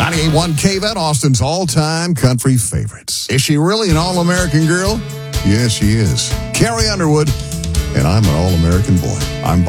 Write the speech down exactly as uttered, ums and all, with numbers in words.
ninety-eight point one K V E T, Austin's all-time country favorites. Is she really an all-American girl? Yes, she is. Carrie Underwood, and I'm an all-American boy. I'm Bob.